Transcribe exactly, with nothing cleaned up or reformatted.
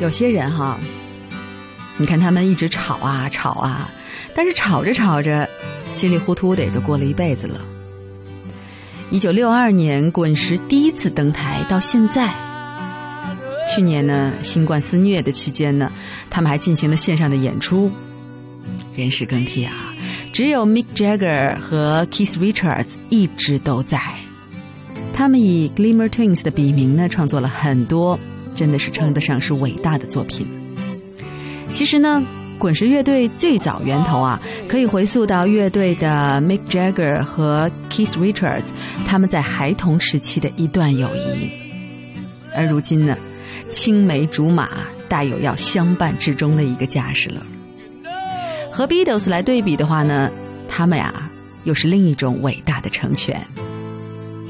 有些人哈，你看他们一直吵啊吵啊，但是吵着吵着稀里糊涂的也就过了一辈子了。一九六二年滚石第一次登台到现在，去年呢新冠肆虐的期间呢，他们还进行了线上的演出。人事更替啊，只有 Mick Jagger 和 Keith Richards 一直都在。他们以 Glimmer Twins 的笔名呢，创作了很多真的是称得上是伟大的作品。其实呢，滚石乐队最早源头啊，可以回溯到乐队的 Mick Jagger 和 Keith Richards 他们在孩童时期的一段友谊。而如今呢，青梅竹马，大有要相伴至终的一个架势了。和 Beatles 来对比的话呢，他们呀又是另一种伟大的成全。